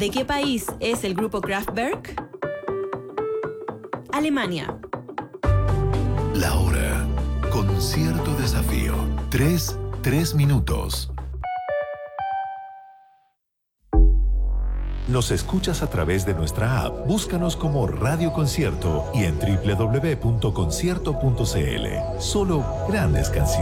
¿De qué país es el grupo Kraftwerk? Alemania. La hora. Concierto Desafío. 3 minutos. Nos escuchas a través de nuestra app. Búscanos como Radio Concierto y en www.concierto.cl. Solo grandes canciones.